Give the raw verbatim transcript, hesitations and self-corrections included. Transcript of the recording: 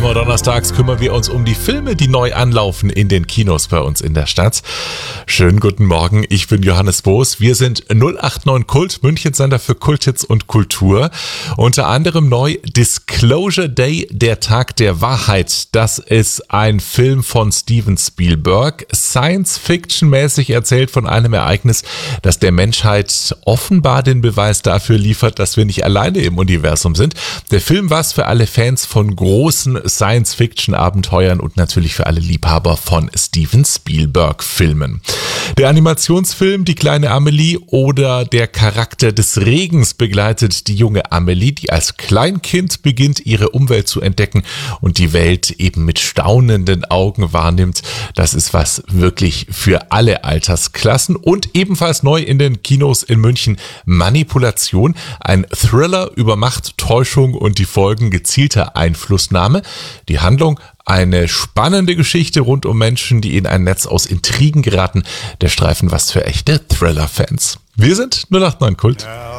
immer donnerstags kümmern wir uns um die Filme, die neu anlaufen in den Kinos bei uns in der Stadt. Schönen guten Morgen, ich bin Johannes Boos. Wir sind null acht neun Kult, München-Sender für Kulthits und Kultur. Unter anderem neu Disclosure Day, der Tag der Wahrheit. Das ist ein Film von Steven Spielberg, Science-Fiction-mäßig erzählt von einem Ereignis, das der Menschheit offenbar den Beweis dafür liefert, dass wir nicht alleine im Universum sind. Der Film war es für alle Fans von großen Science-Fiction-Abenteuern und natürlich für alle Liebhaber von Steven Spielberg-Filmen. Der Animationsfilm Die kleine Amelie oder der Charakter des Regens begleitet die junge Amelie, die als Kleinkind beginnt, ihre Umwelt zu entdecken und die Welt eben mit staunenden Augen wahrnimmt. Das ist was wirklich für alle Altersklassen. Und ebenfalls neu in den Kinos in München Manipulation, ein Thriller über Macht, Täuschung und die Folgen gezielter Einflussnahme. Die Handlung: eine spannende Geschichte rund um Menschen, die in ein Netz aus Intrigen geraten. Der Streifen was für echte Thriller-Fans. Wir sind null acht neun Kult.